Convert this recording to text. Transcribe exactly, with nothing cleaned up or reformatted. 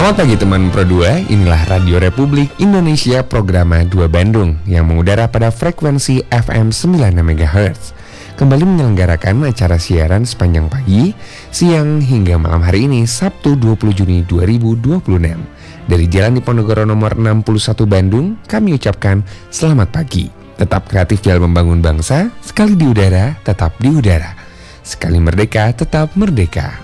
Selamat pagi teman Pro dua, inilah Radio Republik Indonesia Programa dua Bandung yang mengudara pada frekuensi F M sembilan puluh enam megahertz. Kembali menyelenggarakan acara siaran sepanjang pagi, siang hingga malam hari ini Sabtu dua puluh Juni dua ribu dua puluh enam. Dari Jalan Diponegoro nomor enam puluh satu Bandung, kami ucapkan selamat pagi. Tetap kreatif dalam membangun bangsa, sekali di udara, tetap di udara. Sekali merdeka, tetap merdeka.